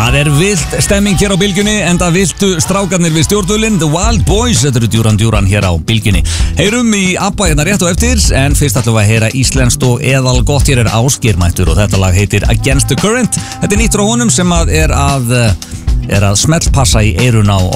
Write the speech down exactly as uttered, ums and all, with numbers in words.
Það er vilt stemming hér á Bylgjunni, enda viltu strákarnir við stjórnvölinn, The Wild Boys, þetta eru Duran Duran hér á Bylgjunni. Heyrum í ABBA hérna rétt og eftir, en fyrst ætlum við að heyra íslenskt og eðal gott. Hér er Ásgeir mættur og þetta lag heitir Against the Current. Þetta er nýtt frá honum sem að er að, er að smellpassa í eyrun á